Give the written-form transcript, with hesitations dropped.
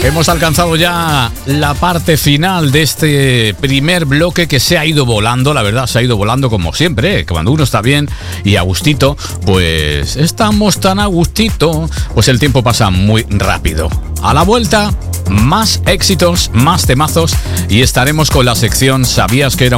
Hemos alcanzado ya la parte final de este primer bloque que se ha ido volando, la verdad, se ha ido volando como siempre, ¿eh? Cuando uno está bien y a gustito, pues estamos tan a gustito, pues el tiempo pasa muy rápido. A la vuelta, más éxitos, más temazos y estaremos con la sección ¿Sabías que era